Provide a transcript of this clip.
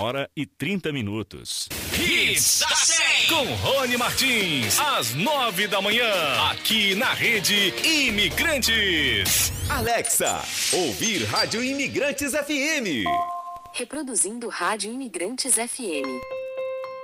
1h30. Hits da 100 com Rony Martins, às 9 da manhã, aqui na Rede Imigrantes. Alexa, ouvir Rádio Imigrantes FM. Reproduzindo Rádio Imigrantes FM.